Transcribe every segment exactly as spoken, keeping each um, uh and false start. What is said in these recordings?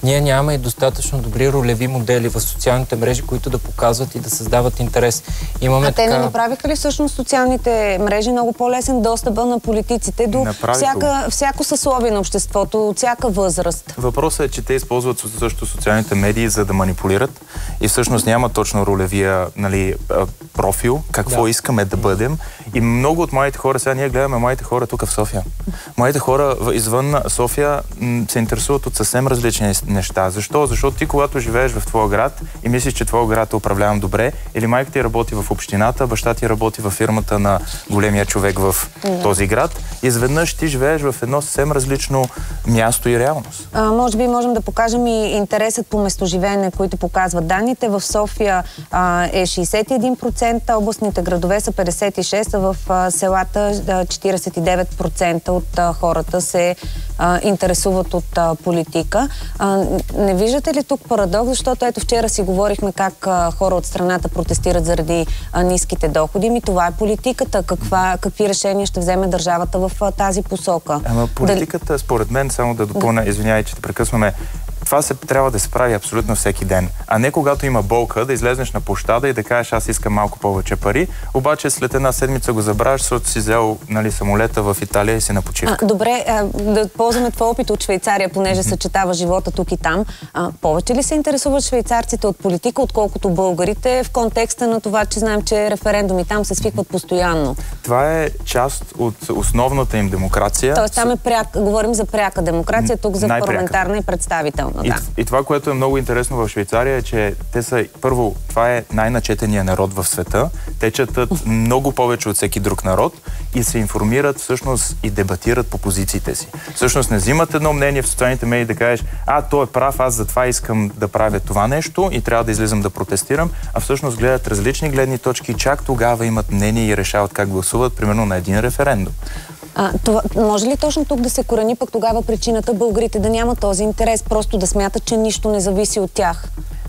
ние нямаме и достатъчно добри ролеви модели в социалните мрежи, които да показват и да създават интерес. Имаме а така... те не направиха ли всъщност социалните мрежи много по-лесен достъпа на политиците до всяка, всяко съсловие на обществото, от всяка възраст? Въпросът е, че те използват също социалните медии, за да манипулират и всъщност няма точно ролевия, нали, профил, какво да. искаме да бъдем. И много от младите хора, сега ние гледаме младите хора тук в София. Младите хора извън София се интересуват от съвсем различни неща. Защо? Защото ти, когато живееш в твоя град и мислиш, че твоя град е управляван добре, или майка ти работи в общината, баща ти работи в фирмата на големия човек в mm. този град, изведнъж ти живееш в едно съвсем различно място и реалност. А, може би можем да покажем и интересът по местоживеене, които показват данните. В София а, е шейсет и един процента, областните градове са петдесет и шест процента, а в а, селата а, четирийсет и девет процента от а, хората се а, интересуват от а, политика. А, не виждате ли тук парадокс? Защото ето вчера си говорихме как а, хора от страната протестират заради а, ниските доходи. Ми това е политиката. Каква, какви решения ще вземе държавата в а, тази посока? Ама политиката, Дали... според мен, само да допълня, извинявай, че те прекъсваме, това се, трябва да се прави абсолютно всеки ден. А не когато има болка, да излезнеш на площада и да кажеш, аз искам малко повече пари, обаче след една седмица го забравяш, защото си взел, нали, самолета в Италия и си на почивка. А, добре, а, да ползваме твой опит от Швейцария, понеже mm-hmm. съчетава живота тук и там. А, повече ли се интересуват швейцарците от политика, отколкото българите, в контекста на това, че знаем, че референдуми там се свикват постоянно? Това е част от основната им демокрация. Тоест там е пряк, говорим за пряка демокрация, тук за парламентарна и представителна. И, да. и това, което е много интересно в Швейцария, е, че те са, първо, това е най-начетения народ в света. Те четат много повече от всеки друг народ и се информират всъщност и дебатират по позициите си. Всъщност не взимат едно мнение в социалните медии да кажеш, а, той е прав, аз затова искам да правя това нещо и трябва да излизам да протестирам, а всъщност гледат различни гледни точки и чак тогава имат мнение и решават как гласуват, примерно на един референдум. А, това, може ли точно тук да се корени пък тогава причината българите да нямат този интерес, просто да смятат, че нищо не зависи от тях?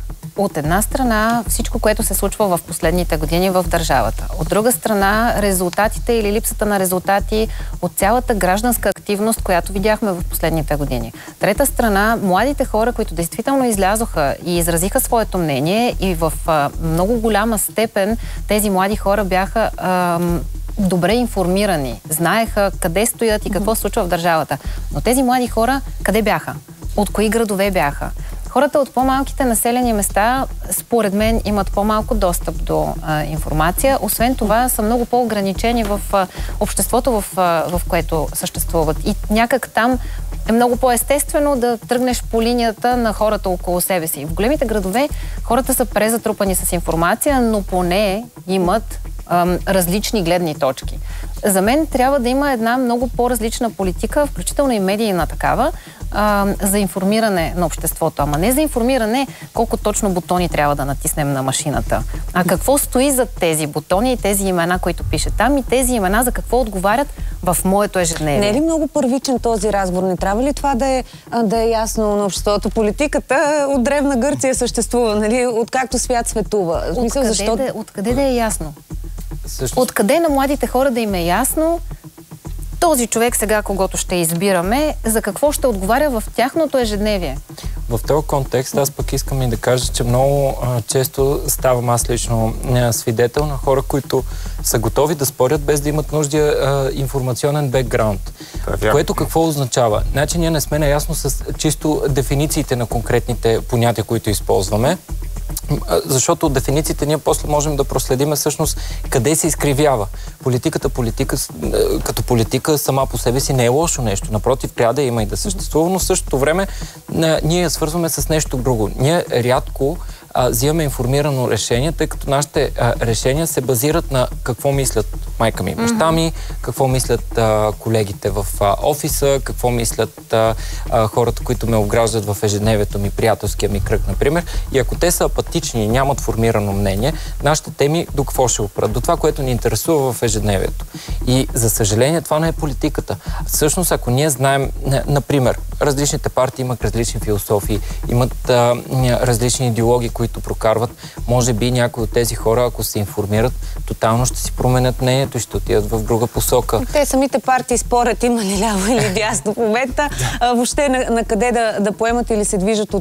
От една страна всичко, което се случва в последните години в държавата. От друга страна резултатите или липсата на резултати от цялата гражданска активност, която видяхме в последните години. Трета страна, младите хора, които действително излязоха и изразиха своето мнение и в а, много голяма степен тези млади хора бяха а, добре информирани, знаеха къде стоят и какво се случва в държавата. Но тези млади хора къде бяха? От кои градове бяха? Хората от по-малките населени места, според мен, имат по-малко достъп до а, информация. Освен това, са много по-ограничени в а, обществото, в, а, в което съществуват. И някак там е много по-естествено да тръгнеш по линията на хората около себе си. В големите градове хората са презатрупани с информация, но поне имат ам, различни гледни точки. За мен трябва да има една много по-различна политика, включително и медийна такава, а, за информиране на обществото. Ама не за информиране колко точно бутони трябва да натиснем на машината, а какво стои зад тези бутони и тези имена, които пише там, и тези имена за какво отговарят в моето ежедневие. Не е ли много първичен този разговор? Не трябва ли това да е, да е ясно на обществото? Политиката от древна Гърция съществува, нали? Откакто свят светува. Откъде, защо... да, откъде да е ясно? Също... Откъде на младите хора да им е ясно този човек сега, когото ще избираме, за какво ще отговаря в тяхното ежедневие? В този контекст аз пък искам и да кажа, че много а, често ставам аз лично а, свидетел на хора, които са готови да спорят без да имат нужда а, информационен бекграунд. Което какво означава? Значи ние не сме наясно с чисто дефинициите на конкретните понятия, които използваме. Защото от дефинициите ние после можем да проследиме всъщност къде се изкривява. Политиката, политика, като политика сама по себе си не е лошо нещо. Напротив, трябва да има и да съществува, но в същото време ние я свързваме с нещо друго. Ние рядко а, взимаме информирано решение, тъй като нашите а, решения се базират на какво мислят майка ми и баща ми, какво мислят а, колегите в а, офиса, какво мислят а, а, хората, които ме обграждат в ежедневието ми, приятелския ми кръг, например. И ако те са апатични и нямат формирано мнение, нашите теми до какво ще опрат? До това, което ни интересува в ежедневието. И за съжаление, това не е политиката. Всъщност, ако ние знаем, например, различните партии имат различни философии, имат а, различни идеологии, които прокарват, може би някои от тези хора, ако се информират, тотално ще си променят мнението и ще отидат в друга посока. Те самите партии спорят има ли ляво или дясно в момента, въобще на, на къде да, да поемат или се движат от